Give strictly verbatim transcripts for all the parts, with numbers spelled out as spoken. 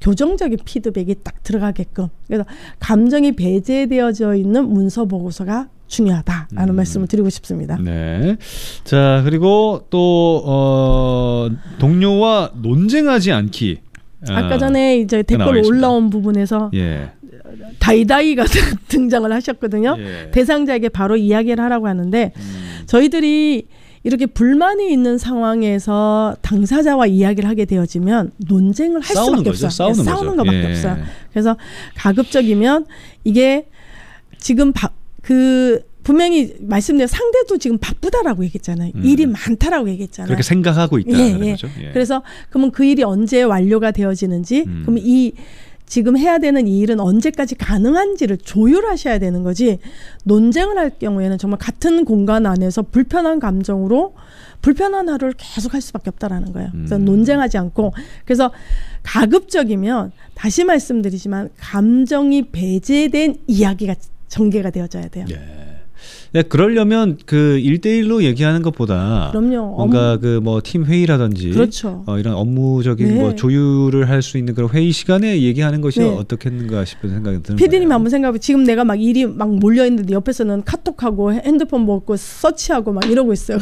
교정적인 피드백이 딱 들어가게끔. 그래서 감정이 배제되어져 있는 문서 보고서가 중요하다라는 음. 말씀을 드리고 싶습니다. 네. 자, 그리고 또 어, 동료와 논쟁하지 않기. 아까 전에 이제 댓글 올라온 부분에서 예. 다이다이가 등장을 하셨거든요. 예. 대상자에게 바로 이야기를 하라고 하는데 음. 저희들이 이렇게 불만이 있는 상황에서 당사자와 이야기를 하게 되어지면 논쟁을 할 수밖에 없어요. 싸우는, 네, 싸우는 것밖에 예. 없어요. 그래서 가급적이면 이게 지금 바, 그 분명히 말씀드린 상대도 지금 바쁘다라고 얘기했잖아요. 음. 일이 많다라고 얘기했잖아요. 그렇게 생각하고 있다는 예, 예. 거죠. 예. 그래서 그러면 그 일이 언제 완료가 되어지는지 음. 그럼 이 지금 해야 되는 이 일은 언제까지 가능한지를 조율하셔야 되는 거지. 논쟁을 할 경우에는 정말 같은 공간 안에서 불편한 감정으로 불편한 하루를 계속 할 수밖에 없다라는 거예요. 그래서 음. 논쟁하지 않고 그래서 가급적이면 다시 말씀드리지만 감정이 배제된 이야기가 전개가 되어져야 돼요. 예. 네, 그러려면 그 일대일로 얘기하는 것보다 그럼요. 뭔가 그 뭐 팀 회의라든지 그렇죠. 어, 이런 업무적인 네. 뭐 조율을 할 수 있는 그런 회의 시간에 얘기하는 것이 네. 어떻겠는가 싶은 생각이 드는 피디님 거예요. 한번 생각해. 지금 내가 막 일이 막 몰려 있는데 옆에서는 카톡하고 핸드폰 먹고 서치하고 막 이러고 있어요.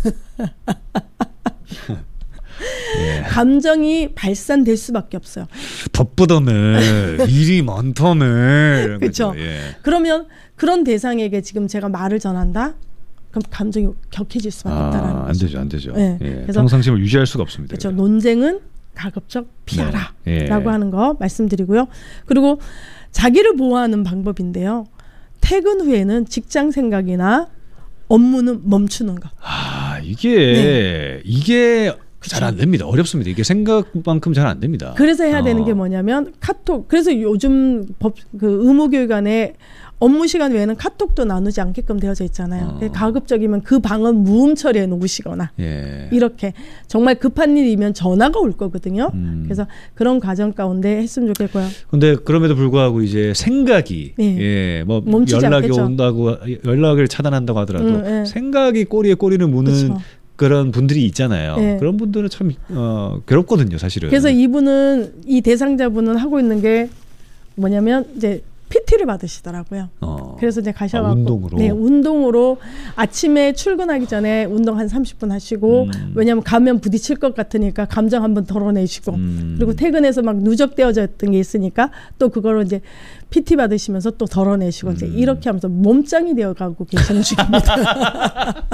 예. 감정이 발산될 수밖에 없어요. 바쁘다네. 일이 많다네. 그렇죠. 예. 그러면 그런 대상에게 지금 제가 말을 전한다? 그럼 감정이 격해질 수밖에 아, 없다라는 안 거죠. 되죠. 안 되죠. 네. 예. 그래서 평상심을 유지할 수가 없습니다. 그렇죠. 논쟁은 가급적 피하라 네. 예. 라고 하는 거 말씀드리고요. 그리고 자기를 보호하는 방법인데요. 퇴근 후에는 직장 생각이나 업무는 멈추는 거. 아, 이게 네. 이게 잘 안 됩니다. 어렵습니다. 이게 생각만큼 잘 안 됩니다. 그래서 해야 어. 되는 게 뭐냐면 카톡. 그래서 요즘 법 그 의무교육안에 업무 시간 외에는 카톡도 나누지 않게끔 되어져 있잖아요. 어. 가급적이면 그 방은 무음 처리해 놓으시거나 예. 이렇게 정말 급한 일이면 전화가 올 거거든요. 음. 그래서 그런 과정 가운데 했으면 좋겠고요. 근데 그럼에도 불구하고 이제 생각이 네. 예, 뭐 멈추지 연락이 않겠죠. 온다고 연락을 차단한다고 하더라도 음, 네. 생각이 꼬리에 꼬리를 무는 그쵸. 그런 분들이 있잖아요. 네. 그런 분들은 참 어, 괴롭거든요, 사실은. 그래서 이분은 이 대상자분은 하고 있는 게 뭐냐면 이제 피티를 받으시더라고요. 어. 그래서 이제 가셔가지고 아, 운동으로. 네, 운동으로 아침에 출근하기 전에 운동 한 삼십 분 하시고 음. 왜냐하면 가면 부딪힐 것 같으니까 감정 한번 덜어내시고 음. 그리고 퇴근해서 막 누적되어졌던 게 있으니까 또 그거를 이제 피티 받으시면서 또 덜어내시고 음. 이제 이렇게 하면서 몸짱이 되어가고 계시는 중입니다.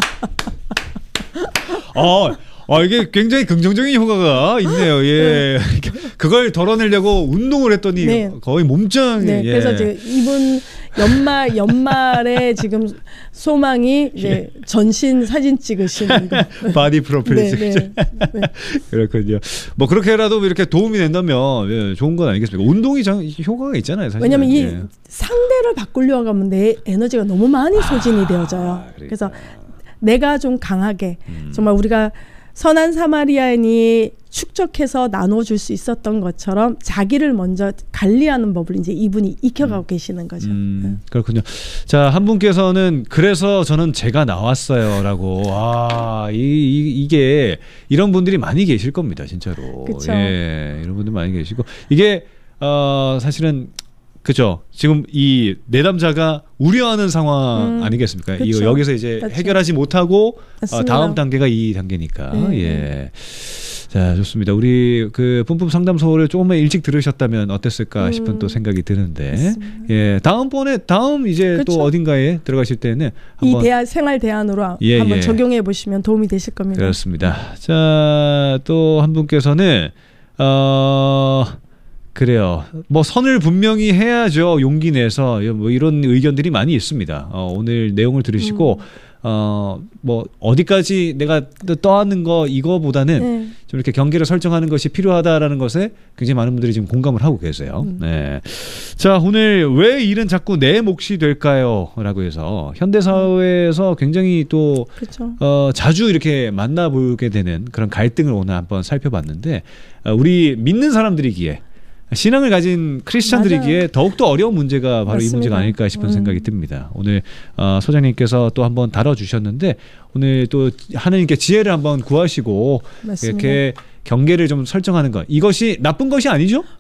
어, 어, 이게 굉장히 긍정적인 효과가 있네요. 예. 그걸 덜어내려고 운동을 했더니 네. 거의 몸짱이. 네, 예. 그래서 지금 이분 연말 연말에 지금 소망이 이제 전신 사진 찍으시는 거. 바디 프로필. 네, 네, 네. 그렇군요. 뭐 그렇게라도 이렇게 도움이 된다면 예, 좋은 건 아니겠습니까? 운동이 정, 효과가 있잖아요. 사실. 왜냐하면 이 예. 상대를 바꾸려고 하면 내 에너지가 너무 많이 소진이 아, 되어져요. 그러니까. 그래서 내가 좀 강하게 음. 정말 우리가 선한 사마리아인이 축적해서 나눠줄 수 있었던 것처럼 자기를 먼저 관리하는 법을 이제 이분이 익혀가고 음. 계시는 거죠. 음, 네. 그렇군요. 자, 한 분께서는 그래서 저는 제가 나왔어요라고. 아, 이, 이, 이게 이런 분들이 많이 계실 겁니다, 진짜로. 그쵸. 예, 이런 분들 많이 계시고 이게 어, 사실은. 그죠. 지금 이 내담자가 우려하는 상황 음, 아니겠습니까? 그쵸. 이거 여기서 이제 그쵸. 해결하지 못하고 어, 다음 단계가 이 단계니까. 네. 예. 자, 좋습니다. 우리 그 뿜뿜 상담소를 조금만 일찍 들으셨다면 어땠을까 싶은 음, 또 생각이 드는데. 맞습니다. 예. 다음번에 다음 이제 그쵸. 또 어딘가에 들어가실 때는 이 대안 생활 대안으로 예, 한번 예. 적용해 보시면 도움이 되실 겁니다. 그렇습니다. 자, 또 한 분께서는 어 그래요. 뭐 선을 분명히 해야죠. 용기 내서 뭐 이런 의견들이 많이 있습니다. 어, 오늘 내용을 들으시고 음. 어, 뭐 어디까지 내가 떠안는 거 이거보다는 네. 좀 이렇게 경계를 설정하는 것이 필요하다라는 것에 굉장히 많은 분들이 지금 공감을 하고 계세요. 음. 네. 자, 오늘 왜 일은 자꾸 내 몫이 될까요?라고 해서 현대 사회에서 굉장히 또 어, 자주 이렇게 만나보게 되는 그런 갈등을 오늘 한번 살펴봤는데 어, 우리 믿는 사람들이기에. 신앙을 가진 크리스찬들이기에 맞아요. 더욱더 어려운 문제가 바로 맞습니다. 이 문제가 아닐까 싶은 음. 생각이 듭니다. 오늘 어, 소장님께서 또 한번 다뤄주셨는데 오늘 또 하나님께 지혜를 한번 구하시고 맞습니다. 이렇게 경계를 좀 설정하는 것 이것이 나쁜 것이 아니죠?